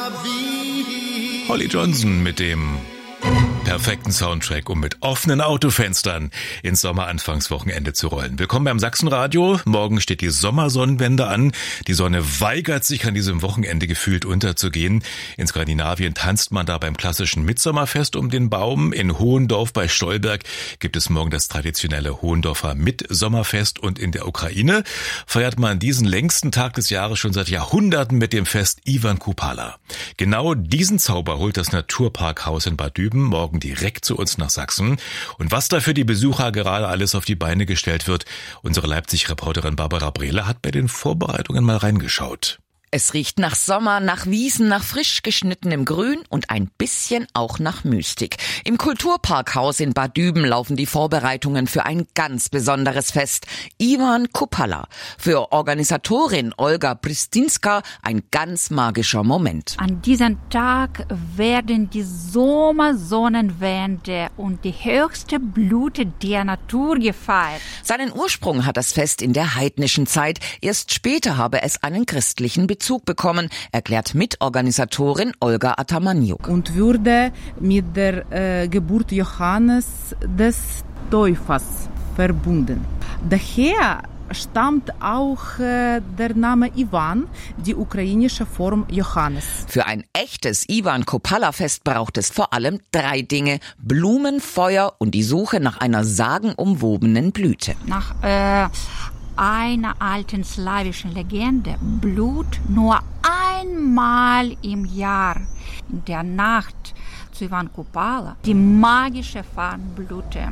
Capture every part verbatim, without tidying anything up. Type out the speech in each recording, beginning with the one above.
Holly Johnson mit dem perfekten Soundtrack, um mit offenen Autofenstern ins Sommeranfangswochenende zu rollen. Willkommen beim Sachsenradio. Morgen steht die Sommersonnenwende an. Die Sonne weigert sich an diesem Wochenende gefühlt unterzugehen. In Skandinavien tanzt man da beim klassischen Mitsommerfest um den Baum. In Hohendorf bei Stolberg gibt es morgen das traditionelle Hohendorfer Mitsommerfest. Und in der Ukraine feiert man diesen längsten Tag des Jahres schon seit Jahrhunderten mit dem Fest Iwan Kupala. Genau diesen Zauber holt das Naturparkhaus in Bad Düben morgen direkt zu uns nach Sachsen. Und was da für die Besucher gerade alles auf die Beine gestellt wird, unsere Leipzig-Reporterin Barbara Brehle hat bei den Vorbereitungen mal reingeschaut. Es riecht nach Sommer, nach Wiesen, nach frisch geschnittenem Grün und ein bisschen auch nach Mystik. Im Kulturparkhaus in Bad Düben laufen die Vorbereitungen für ein ganz besonderes Fest. Iwan Kupala. Für Organisatorin Olga Pristinska ein ganz magischer Moment. An diesem Tag werden die Sommersonnenwende und die höchste Blüte der Natur gefeiert. Seinen Ursprung hat das Fest in der heidnischen Zeit. Erst später habe es einen christlichen Bezug bekommen, erklärt Mitorganisatorin Olga Atamaniuk. Und wurde mit der äh, Geburt Johannes des Täufers verbunden. Daher stammt auch äh, der Name Iwan, die ukrainische Form Johannes. Für ein echtes Iwan Kupala-Fest braucht es vor allem drei Dinge: Blumen, Feuer und die Suche nach einer sagenumwobenen Blüte. Nach äh einer alten slawischen Legende blüht nur einmal im Jahr, in der Nacht zu Iwan Kupala, die magische Farnblüte.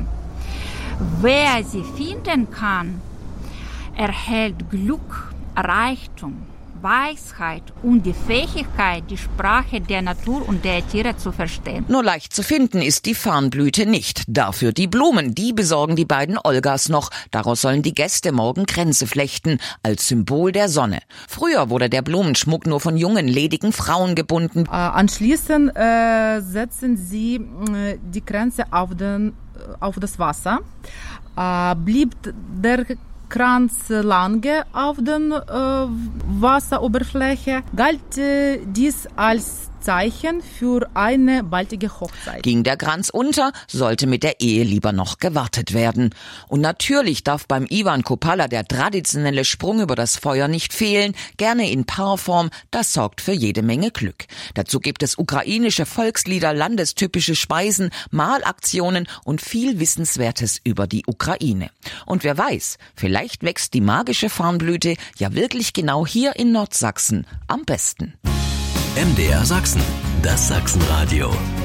Wer sie finden kann, erhält Glück, Reichtum, Weisheit und die Fähigkeit, die Sprache der Natur und der Tiere zu verstehen. Nur leicht zu finden ist die Farnblüte nicht. Dafür die Blumen, die besorgen die beiden Olgas noch. Daraus sollen die Gäste morgen Kränze flechten, als Symbol der Sonne. Früher wurde der Blumenschmuck nur von jungen, ledigen Frauen gebunden. Äh, anschließend äh, setzen sie äh, die Kränze auf, den, auf das Wasser. Äh, blieb der Kranz lange auf der äh, Wasseroberfläche, galt äh, dies als Zeichen für eine baldige Hochzeit. Ging der Kranz unter, sollte mit der Ehe lieber noch gewartet werden. Und natürlich darf beim Iwan Kupala der traditionelle Sprung über das Feuer nicht fehlen, gerne in Paarform, das sorgt für jede Menge Glück. Dazu gibt es ukrainische Volkslieder, landestypische Speisen, Malaktionen und viel Wissenswertes über die Ukraine. Und wer weiß, vielleicht wächst die magische Farnblüte ja wirklich genau hier in Nordsachsen am besten. M D R Sachsen, das Sachsenradio.